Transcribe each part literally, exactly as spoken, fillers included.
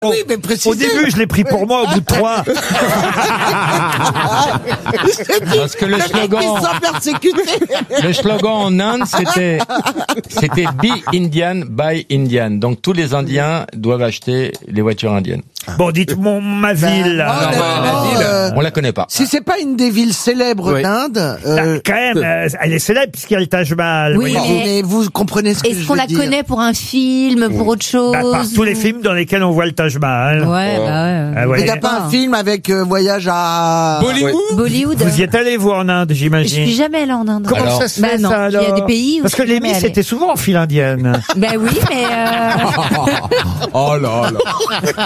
Oui, mais précisez. Au début, je l'ai pris pour moi, au bout de trois. Parce que le slogan, le slogan en Inde, c'était, c'était Be Indian, Buy Indian. Donc tous les Indiens doivent acheter les voitures indiennes. Bon, dites mon ma ville. Oh, Non, non, la ville, euh, on la connaît pas. Si c'est pas une des villes célèbres Oui. d'Inde, Ah, euh, quand même, euh, elle est célèbre puisqu'il y a le Taj Mahal. Oui, voyez. mais- mais vous comprenez ce que je Est-ce veux qu'on la dire. connaît pour un film, pour autre chose? Bah, par tous les films dans lesquels on voit le Taj Mahal. Ouais, bah ouais. Ah, Mais ouais. il n'y a pas un film avec euh, voyage à... Bollywood. Bollywood. Vous y êtes allé, vous, en Inde, Je suis j'imagine? jamais allée en Inde. Comment Alors ça se Bah fait, non, ça, il y a alors des pays où Parce que je suis les jamais Miss, allée. c'était souvent en file indienne. Ben oui, mais euh... Oh là là.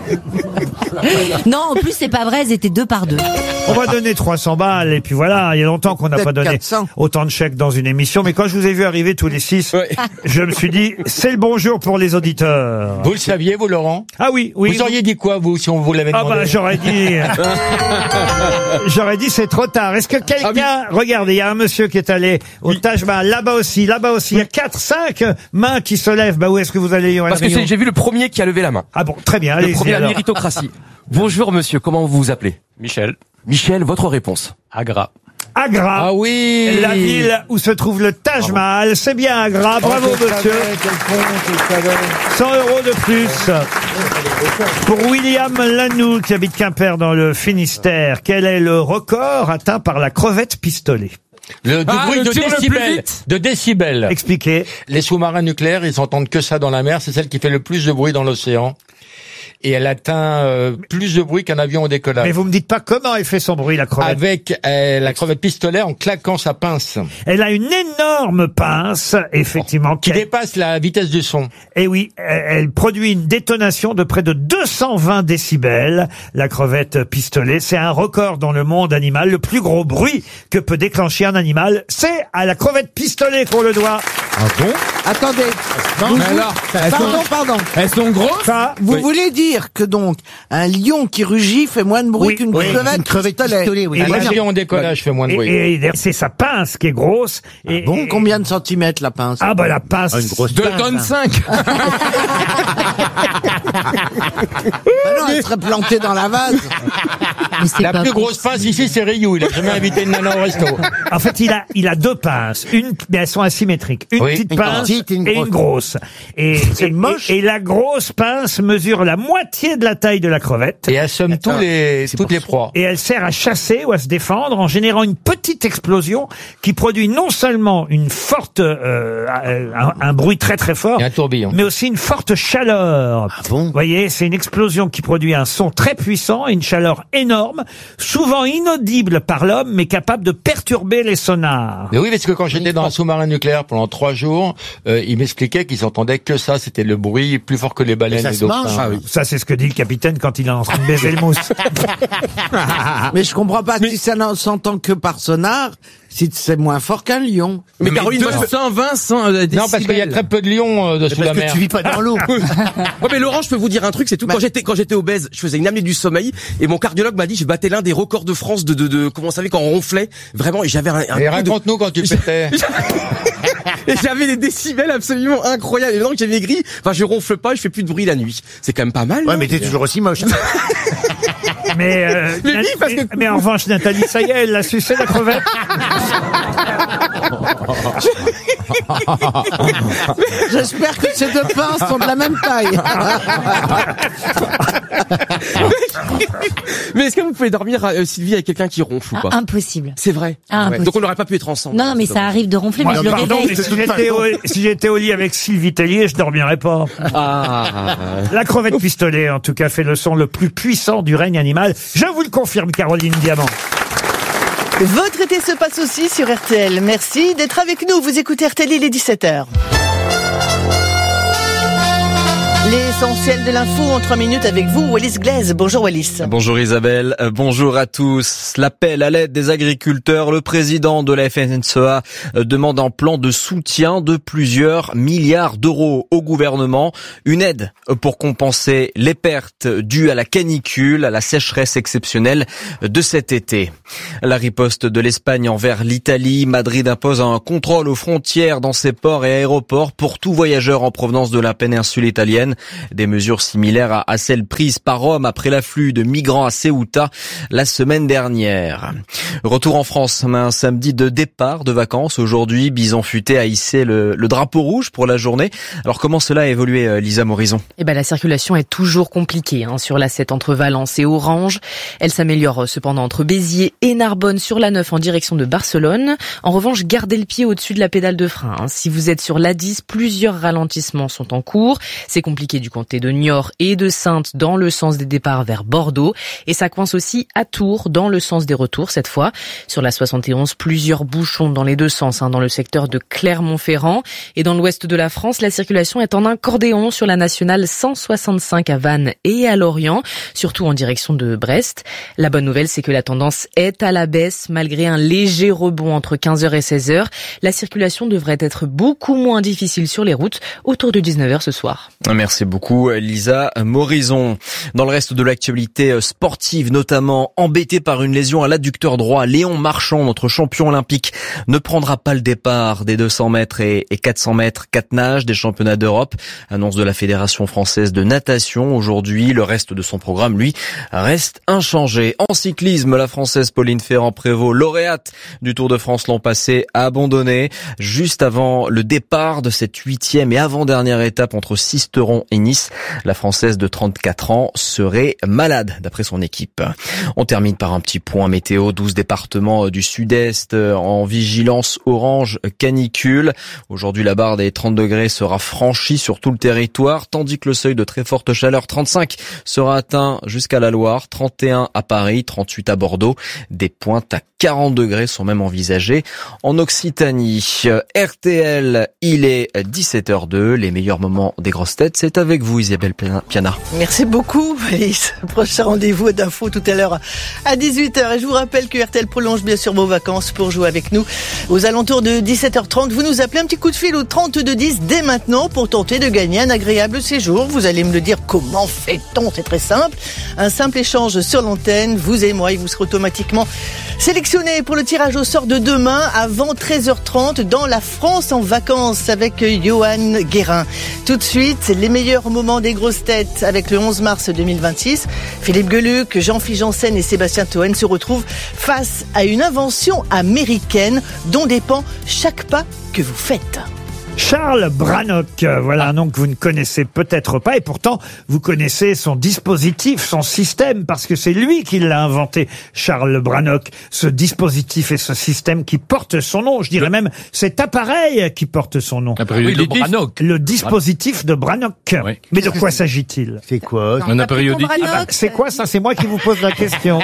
non, en plus c'est pas vrai, elles étaient deux par deux. On va donner trois cents balles, et puis voilà, il y a longtemps qu'on n'a Peut-être pas donné quatre cents. autant de chèques dans une émission, mais quand je vous ai vu arriver tous les six, Ouais. je me suis dit, c'est le bonjour pour les auditeurs. Vous le saviez, vous, Laurent? Ah oui, oui. Vous auriez dit quoi, vous, si on vous l'avait Ah demandé? bah j'aurais dit, j'aurais dit c'est trop tard. Est-ce que quelqu'un, regardez, il y a un monsieur qui est allé au Taj Mahal, là-bas aussi, là-bas aussi, il y a quatre, cinq mains qui se lèvent. Bah où est-ce que vous allez, Yoann Parce que Rioux c'est- j'ai vu le premier qui a levé la main. Ah bon, très bien, Le allez-y premier, la alors. méritocratie. Bonjour monsieur, comment vous vous appelez? Michel. Michel, votre réponse? Agra. Agra. Ah oui! La ville où se trouve le Taj Mahal, c'est bien Agra. Bravo, monsieur. cent euros de plus. Pour William Lanou, qui habite Quimper dans le Finistère, quel est le record atteint par la crevette pistolet? Le, du Ah, bruit le de tir le plus décibels. vite. De décibels. Expliquez. Les sous-marins nucléaires, ils entendent que ça dans la mer. C'est celle qui fait le plus de bruit dans l'océan. Et elle atteint euh, plus de bruit qu'un avion au décollage. Mais vous me dites pas comment elle fait son bruit, la crevette. Avec euh, la crevette pistolet en claquant sa pince. Elle a une énorme pince, effectivement, Qui qui dépasse la vitesse du son. et oui, elle elle produit une détonation de près de deux cent vingt décibels, la crevette pistolet. C'est un record dans le monde animal. Le plus gros bruit que peut déclencher un animal, c'est à la crevette pistolet qu'on le doit. Ah bon? Attendez, Non, vous, mais vous- alors, elles pardon, sont- pardon. Elles sont grosses? Ça, Vous Oui. voulez dire que donc un lion qui rugit fait moins de bruit Oui, qu'une oui, crevette, pistolet, oui. Un voilà. avion au décollage fait moins de et, bruit. et- et c'est sa pince qui est grosse. Et, Bon, et- combien de centimètres la pince? Ah bah la pince. Deux tonnes cinq. Bah non, elle serait plantée dans la vase. Mais c'est La pas plus possible. grosse pince ici, c'est Ryu. Il a jamais invité une nana au resto. En fait, il a, il a deux pinces. Une, mais elles sont asymétriques. Une Oui. petite Une pince petite et une et une grosse. Et, C'est et- moche. Et, et la grosse pince mesure la moitié de la taille de la crevette. Et assomme tous les, toutes les proies. Et elle sert à chasser ou à se défendre en générant une petite explosion qui produit non seulement une forte, euh, un, un bruit très très fort, Et un tourbillon. mais aussi une forte chaleur. Ah bon? Vous voyez, c'est une explosion qui produit un son très puissant et une chaleur énorme, souvent inaudible par l'homme, mais capable de perturber les sonars. Mais oui, parce que quand j'étais dans un sous-marin nucléaire pendant trois jours, euh, il m'expliquait qu'ils entendaient que ça. C'était le bruit plus fort que les baleines et, les dauphins. Ah oui. Ça, c'est ce que dit le capitaine quand il est en train de baiser le mousse. Mais je comprends pas si ça n'en s'entend que par sonar, si c'est moins fort qu'un lion. Mais Caroline, moi, je cent vingt, cent décibels. Non, parce qu'il y a très peu de lions euh, de sous la mer. pas dans l'eau. Ouais, mais Laurent, je peux vous dire un truc, c'est tout. Quand j'étais, quand j'étais obèse, je faisais une apnée du sommeil, et mon cardiologue m'a dit, je battais l'un des records de France de, de, de, comment vous savez, quand on ronflait. Vraiment, et j'avais un, un Et coup de- raconte-nous quand tu pétais. et j'avais des décibels absolument incroyables. Et maintenant que j'ai maigri, enfin, je ronfle pas, je fais plus de bruit la nuit. C'est quand même pas mal. Ouais, non mais t'es toujours aussi moche. Mais, euh, Mais oui, Nat- parce que- mais, mais en revanche, Nathalie, ça y est, elle l'a sucé la crevette. J'espère que ces deux pinces sont de la même taille. Mais est-ce que vous pouvez dormir, euh, Sylvie, avec quelqu'un qui ronfle ou pas? Impossible. C'est vrai. Ah, impossible. Donc on n'aurait pas pu être ensemble. Non, non, mais ça arrive de ronfler, mais Moi, je le pardon, réveille. mais si j'étais au, si j'étais au lit avec Sylvie Tellier, je dormirais pas. Ah. La crevette pistolet, en tout cas, fait le son le plus puissant du règne animal. Je vous le confirme, Caroline Diamant. Votre été se passe aussi sur R T L. Merci d'être avec nous. Vous écoutez R T L, il est dix-sept heures. L'essentiel de l'info en trois minutes avec vous, Wallis Glaise. Bonjour Wallis. Bonjour Isabelle, euh, bonjour à tous. L'appel à l'aide des agriculteurs, le président de la F N S E A euh, demande un plan de soutien de plusieurs milliards d'euros au gouvernement. Une aide pour compenser les pertes dues à la canicule, à la sécheresse exceptionnelle de cet été. La riposte de l'Espagne envers l'Italie. Madrid impose un contrôle aux frontières dans ses ports et aéroports pour tout voyageur en provenance de la péninsule italienne. semaine. Des mesures similaires à, à celles prises par Rome après l'afflux de migrants à Ceuta la semaine dernière. Retour en France, un samedi de départ de vacances. Aujourd'hui, Bison Futé a hissé le, le drapeau rouge pour la journée. Alors comment cela a évolué, Lisa Morison? Eh ben, la circulation est toujours compliquée hein, sur l'A sept entre Valence et Orange. Elle s'améliore cependant entre Béziers et Narbonne sur l'A neuf en direction de Barcelone. En revanche, gardez le pied au-dessus de la pédale de frein. Hein. Si vous êtes sur l'A dix, plusieurs ralentissements sont en cours. C'est compliqué du côté de Niort et de Saintes dans le sens des départs vers Bordeaux. Et ça coince aussi à Tours dans le sens des retours cette fois. Sur la soixante et onze, plusieurs bouchons dans les deux sens hein, dans le secteur de Clermont-Ferrand. Et dans l'ouest de la France, la circulation est en accordéon sur la nationale cent soixante-cinq à Vannes et à Lorient, surtout en direction de Brest. La bonne nouvelle, c'est que la tendance est à la baisse malgré un léger rebond entre quinze heures et seize heures. La circulation devrait être beaucoup moins difficile sur les routes autour de dix-neuf heures ce soir. Merci beaucoup Lisa Morison. Dans le reste de l'actualité sportive, notamment embêté par une lésion à l'adducteur droit, Léon Marchand, notre champion olympique, ne prendra pas le départ des deux cents mètres et quatre cents mètres quatre nages des championnats d'Europe. Annonce de la Fédération française de natation aujourd'hui. Le reste de son programme, lui, reste inchangé. En cyclisme, la Française Pauline Ferrand-Prévot, lauréate du Tour de France l'an passé, a abandonné juste avant le départ de cette huitième et avant-dernière étape entre Sisteron et Nice. La Française de trente-quatre ans serait malade, d'après son équipe. On termine par un petit point météo. douze départements du sud-est en vigilance orange canicule. Aujourd'hui, la barre des trente degrés sera franchie sur tout le territoire, tandis que le seuil de très forte chaleur, trente-cinq, sera atteint jusqu'à la Loire, trente et un à Paris, trente-huit à Bordeaux. Des pointes à quarante degrés sont même envisagées en Occitanie. R T L, il est dix-sept heures deux. Les meilleurs moments des grosses têtes, c'est avec vous, Isabelle Piana. Merci beaucoup, Alice. Prochain rendez-vous d'infos tout à l'heure à dix-huit heures. Et je vous rappelle que R T L prolonge bien sûr vos vacances pour jouer avec nous aux alentours de dix-sept heures trente. Vous nous appelez un petit coup de fil au trente-deux dix dès maintenant pour tenter de gagner un agréable séjour. Vous allez me le dire, comment fait-on? C'est très simple. Un simple échange sur l'antenne, vous et moi, et vous serez automatiquement sélectionné pour le tirage au sort de demain avant treize heures trente dans La France en vacances avec Johan Guérin. Tout de suite, les meilleurs moments des grosses têtes avec le onze mars deux mille vingt-six. Philippe Geluc, Jean-Philippe Janssen et Sébastien Toen se retrouvent face à une invention américaine dont dépend chaque pas que vous faites. Charles Brannock, voilà un nom que vous ne connaissez peut-être pas et pourtant vous connaissez son dispositif, son système, parce que c'est lui qui l'a inventé, Charles Brannock, ce dispositif et ce système qui porte son nom, je dirais même cet appareil qui porte son nom. Appareil de Brannock. Le dispositif de Brannock. Oui. Mais de quoi s'agit-il? C'est quoi? Un appareil auditif. Ah bah, c'est quoi ça? C'est moi qui vous pose la question.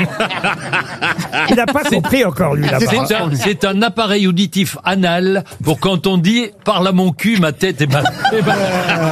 Il n'a pas compris encore lui là-bas. C'est un, c'est un appareil auditif anal pour quand on dit par la mon cul, ma tête et ma... Et ma...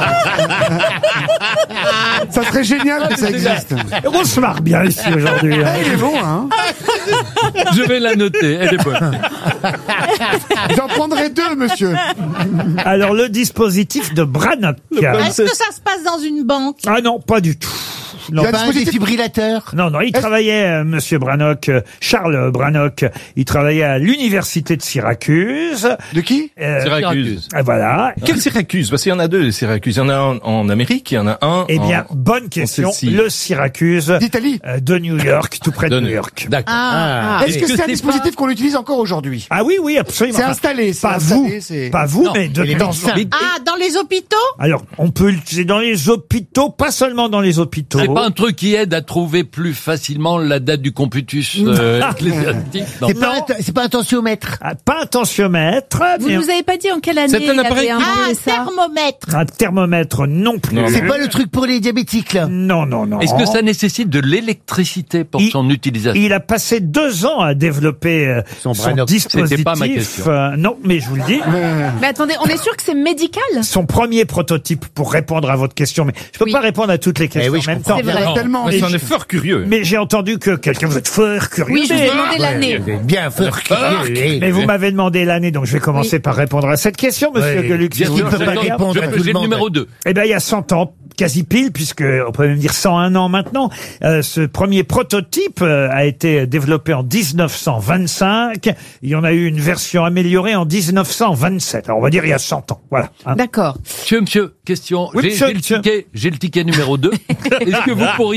Ça serait génial que ça existe. On se marre bien ici aujourd'hui. Hein. Elle est bon, hein. Je vais la noter, elle est bonne. J'en prendrai deux, monsieur. Alors, le dispositif de Brannock. Est-ce que ça se passe dans une banque? Ah non, pas du tout. Non, pas un défibrillateur. Non, non, il travaillait, euh, Monsieur Brannock, euh, Charles Brannock, il travaillait à l'université de Syracuse. De qui? Euh, Syracuse. euh, Voilà. Quel Syracuse? Parce qu'il y en a deux, les Syracuse. Il y en a un en Amérique, il y en a un Eh bien, en... bonne question. Celle-ci. Le Syracuse D'Italie. euh, de New York, tout près de, De New New York. D'accord. Ah, Est-ce que c'est un dispositif qu'on utilise encore aujourd'hui? Ah oui, oui, absolument. C'est installé, c'est Pas installé, vous, c'est- pas vous, Non, mais de les dans- médecins. Ah, dans les hôpitaux? Alors, on peut l'utiliser dans les hôpitaux, pas seulement dans les hôpitaux. C'est pas un truc qui aide à trouver plus facilement la date du computus euh, ecclésiastique? Non. C'est pas, un- c'est pas un tensiomètre. Ah, pas un tensiomètre, Vous mais nous avez pas dit en quelle année C'est un il appareil avait qui- Ah, inventé un ça? thermomètre. un thermomètre non plus. Non, C'est pas le truc pour les diabétiques, là. Non, non, non. Est-ce que ça nécessite de l'électricité pour Il- son utilisation? Il a passé deux ans à développer euh, Son son, Brannock. dispositif. C'était pas ma question. Euh, non, mais je vous le dis. Mais attendez, on est sûr que c'est médical? Son premier prototype pour répondre à votre question, mais je peux Oui. pas répondre à toutes les questions Eh oui, en je même comprends temps. C'est vrai. bien. Tellement. Mais Mais c'en je- est fort curieux. Mais j'ai entendu que quelqu'un, vous êtes fort curieux. Oui, je vous ai mais- demandé l'année. Bien, fort curieux. mais vous m'avez demandé l'année, donc je vais commencer Oui. par répondre à cette question, monsieur Oui. Gueluc. si Bien vous sûr, le peut pas permettez bien. répondre à je- tout le J'ai le monde. numéro deux. Eh bien, il y a cent ans, quasi pile, puisque on peut même dire cent un ans maintenant. Euh, ce premier prototype euh, a été développé en dix-neuf cent vingt-cinq. Il y en a eu une version améliorée en dix-neuf cent vingt-sept. Alors on va dire il y a cent ans. Voilà. Hein. D'accord. Monsieur, monsieur, question. Oui, J'ai monsieur, j'ai le monsieur. ticket, j'ai le ticket numéro deux. Est-ce que vous pourriez